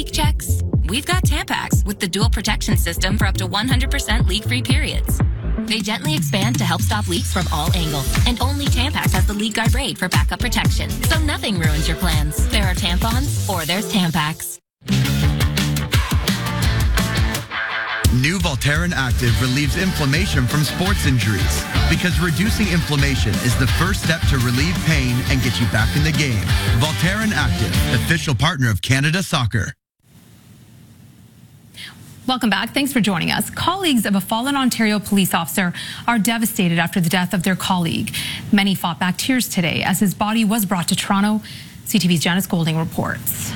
leak checks? We've got Tampax with the dual protection system for up to 100% leak-free periods. They gently expand to help stop leaks from all angles. And only Tampax has the leak guard braid for backup protection, so nothing ruins your plans. There are tampons, or there's Tampax. New Voltaren Active relieves inflammation from sports injuries because reducing inflammation is the first step to relieve pain and get you back in the game. Voltaren Active, official partner of Canada Soccer. Welcome back. Thanks for joining us. Colleagues of a fallen Ontario police officer are devastated after the death of their colleague. Many fought back tears today as his body was brought to Toronto. CTV's Janice Golding reports.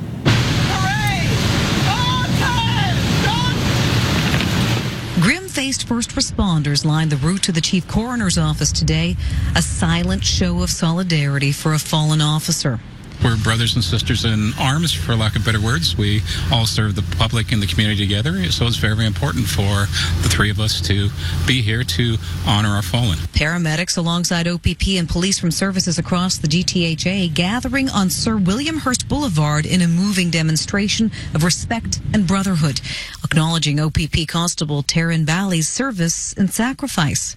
Grim-faced first responders lined the route to the chief coroner's office today, a silent show of solidarity for a fallen officer. We're brothers and sisters in arms, for lack of better words. We all serve the public and the community together, so it's very, very important for the three of us to be here to honor our fallen. Paramedics alongside OPP and police from services across the GTHA gathering on Sir William Hurst Boulevard in a moving demonstration of respect and brotherhood, acknowledging OPP Constable Taryn Bally's service and sacrifice.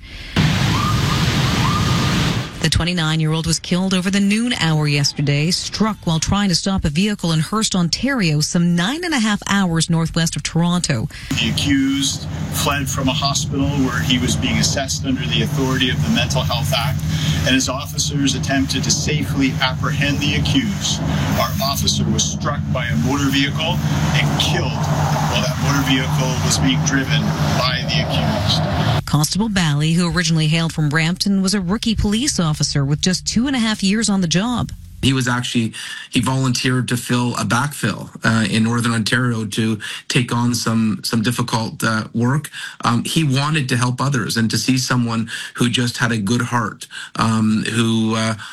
The 29-year-old was killed over the noon hour yesterday, struck while trying to stop a vehicle in Hearst, Ontario, some 9.5 hours northwest of Toronto. The accused fled from a hospital where he was being assessed under the authority of the Mental Health Act, and his officers attempted to safely apprehend the accused. Our officer was struck by a motor vehicle and killed while that motor vehicle was being driven by the accused. Constable Bally, who originally hailed from Brampton, was a rookie police officer with just 2.5 years on the job. He volunteered to fill a backfill in Northern Ontario to take on some difficult work. He wanted to help others, and to see someone who just had a good heart, who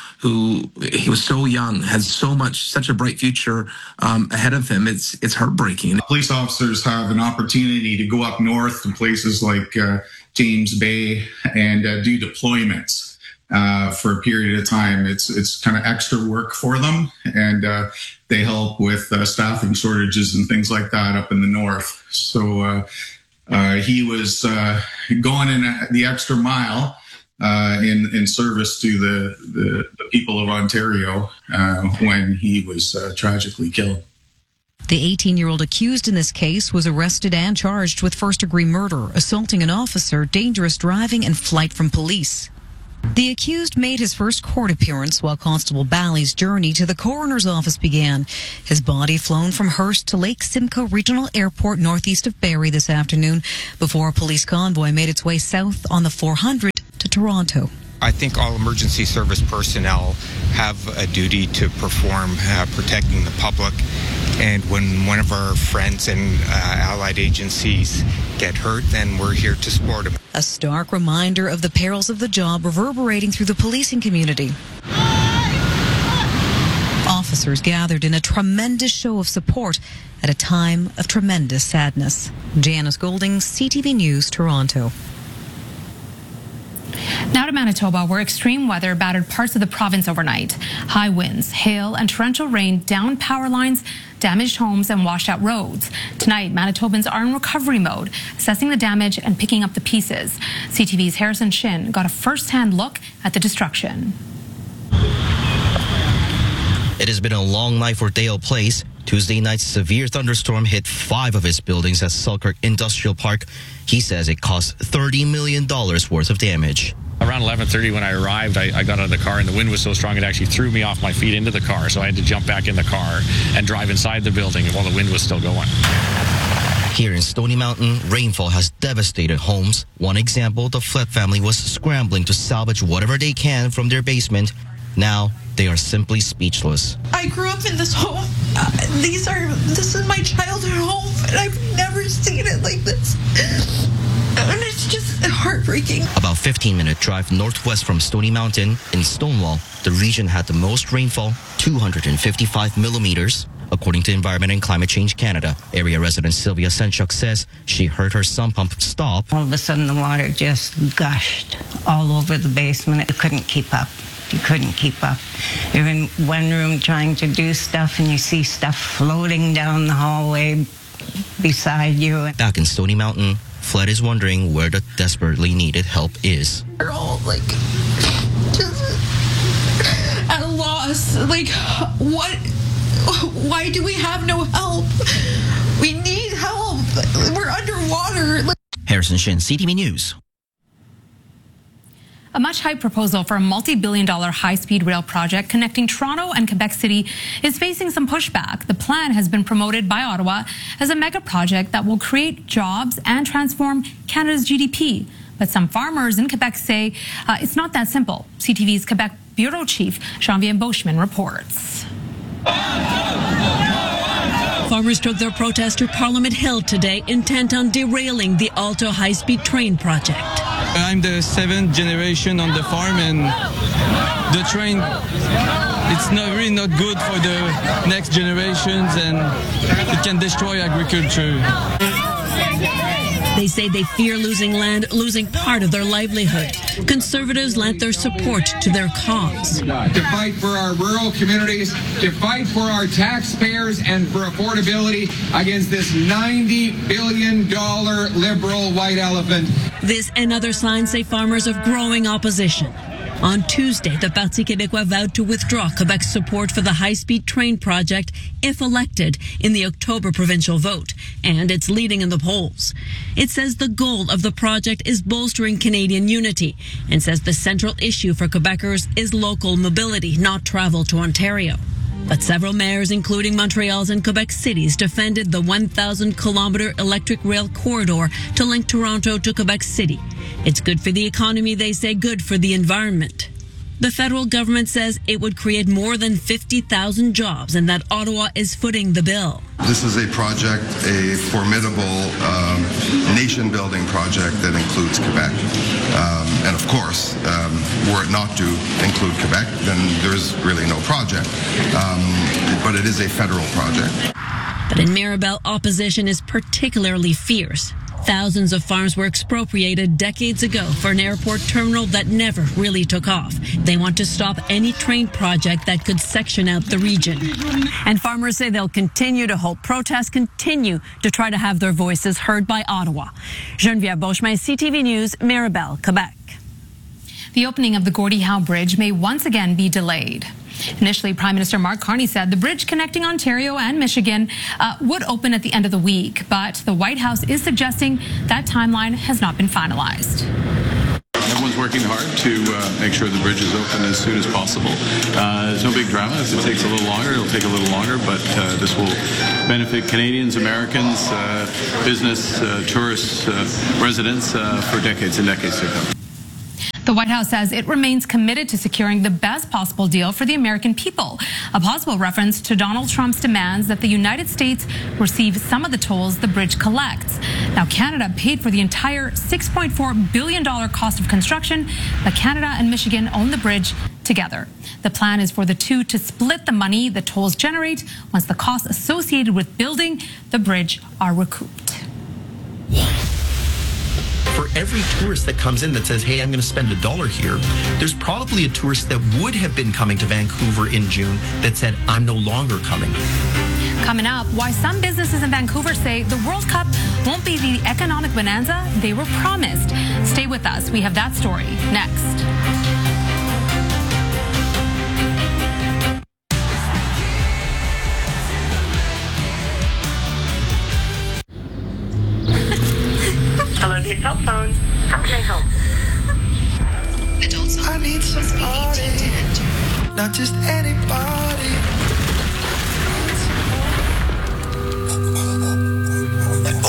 he was so young, has such a bright future ahead of him. It's heartbreaking. Police officers have an opportunity to go up north to places like James Bay and do deployments. For a period of time. It's kind of extra work for them, and they help with staffing shortages and things like that up in the north. So he was going in the extra mile in service to the people of Ontario when he was tragically killed. The 18-year-old accused in this case was arrested and charged with first-degree murder, assaulting an officer, dangerous driving, and flight from police. The accused made his first court appearance while Constable Bally's journey to the coroner's office began. His body flown from Hearst to Lake Simcoe Regional Airport northeast of Barrie this afternoon before a police convoy made its way south on the 400 to Toronto. I think all emergency service personnel have a duty to perform protecting the public. And when one of our friends and allied agencies get hurt, then we're here to support them. A stark reminder of the perils of the job reverberating through the policing community. Officers gathered in a tremendous show of support at a time of tremendous sadness. Janice Golding, CTV News, Toronto. Now to Manitoba, where extreme weather battered parts of the province overnight. High winds, hail, and torrential rain downed power lines, damaged homes, and washed out roads. Tonight, Manitobans are in recovery mode, assessing the damage and picking up the pieces. CTV's Harrison Shin got a first-hand look at the destruction. It has been a long night for Dale Place. Tuesday night's severe thunderstorm hit 5 of his buildings at Selkirk Industrial Park. He says it cost $30 million worth of damage. Around 11:30 when I arrived, I got out of the car and the wind was so strong it actually threw me off my feet into the car. So I had to jump back in the car and drive inside the building while the wind was still going. Here in Stony Mountain, rainfall has devastated homes. One example, the Flett family was scrambling to salvage whatever they can from their basement. Now, they are simply speechless. I grew up in this home. This is my childhood home, and I've never seen it like this. And it's just heartbreaking. About 15-minute drive northwest from Stony Mountain in Stonewall, the region had the most rainfall, 255 millimeters. According to Environment and Climate Change Canada, area resident Sylvia Senchuk says she heard her sump pump stop. All of a sudden, the water just gushed all over the basement. It couldn't keep up. You couldn't keep up. You're in one room trying to do stuff, and you see stuff floating down the hallway beside you. Back in Stony Mountain, Fled is wondering where the desperately needed help is. We're all like just at a loss. Like, what? Why do we have no help? We need help. We're underwater. Harrison Shin, CTV News. A much-hyped proposal for a multi-billion-dollar high-speed rail project connecting Toronto and Quebec City is facing some pushback. The plan has been promoted by Ottawa as a mega project that will create jobs and transform Canada's GDP. But some farmers in Quebec say it's not that simple. CTV's Quebec Bureau Chief Jean-Vier Boschman reports. Farmers took their protest to Parliament Hill today, intent on derailing the Alto high-speed train project. I'm the 7th generation on the farm, and the train, it's really not good for the next generations, and it can destroy agriculture. They say they fear losing land, losing part of their livelihood. Conservatives lent their support to their cause. To fight for our rural communities, to fight for our taxpayers and for affordability against this $90 billion liberal white elephant. This and other signs say farmers of growing opposition. On Tuesday, the Parti Québécois vowed to withdraw Quebec's support for the high-speed train project if elected in the October provincial vote, and it's leading in the polls. It says the goal of the project is bolstering Canadian unity and says the central issue for Quebecers is local mobility, not travel to Ontario. But several mayors, including Montreal's and Quebec City's, defended the 1,000-kilometer electric rail corridor to link Toronto to Quebec City. It's good for the economy, they say, good for the environment. The federal government says it would create more than 50,000 jobs and that Ottawa is footing the bill. This is a project, a formidable nation-building project that includes Quebec. And of course, were it not to include Quebec, then there's really no project. But it is a federal project. But in Mirabel, opposition is particularly fierce. Thousands of farms were expropriated decades ago for an airport terminal that never really took off. They want to stop any train project that could section out the region. And farmers say they'll continue to hold protests, continue to try to have their voices heard by Ottawa. Geneviève Beauchemin, CTV News, Mirabel, Quebec. The opening of the Gordie Howe Bridge may once again be delayed. Initially, Prime Minister Mark Carney said the bridge connecting Ontario and Michigan would open at the end of the week, but the White House is suggesting that timeline has not been finalized. Everyone's working hard to make sure the bridge is open as soon as possible. There's no big drama. If it takes a little longer, it'll take a little longer, but this will benefit Canadians, Americans, business, tourists, residents for decades and decades to come. The White House says it remains committed to securing the best possible deal for the American people, a possible reference to Donald Trump's demands that the United States receive some of the tolls the bridge collects. Now, Canada paid for the entire $6.4 billion cost of construction, but Canada and Michigan own the bridge together. The plan is for the two to split the money the tolls generate once the costs associated with building the bridge are recouped. For every tourist that comes in that says, hey, I'm going to spend $1 here, there's probably a tourist that would have been coming to Vancouver in June that said, I'm no longer coming. Coming up, why some businesses in Vancouver say the World Cup won't be the economic bonanza they were promised. Stay with us. We have that story next. Hello, your cell phone. How can I help? I need somebody, not just anybody.